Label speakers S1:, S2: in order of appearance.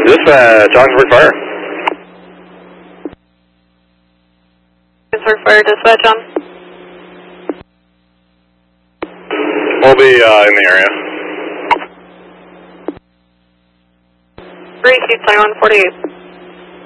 S1: This Johnson Fire.
S2: Johnson Fire dispatch on.
S1: We'll be in the area.
S2: 3, keep 2148.